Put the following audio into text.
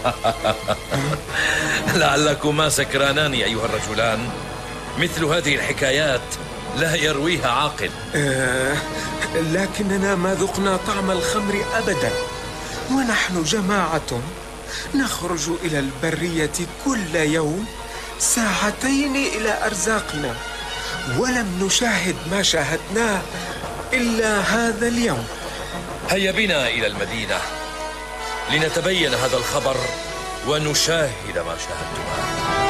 لعلكما سكرانان أيها الرجلان. مثل هذه الحكايات لا يرويها عاقل. لكننا ما ذقنا طعم الخمر أبدا، ونحن جماعة نخرج إلى البرية كل يوم ساعتين إلى أرزاقنا، ولم نشاهد ما شاهدناه إلا هذا اليوم. هيا بنا إلى المدينة لنتبين هذا الخبر ونشاهد ما شاهدتما.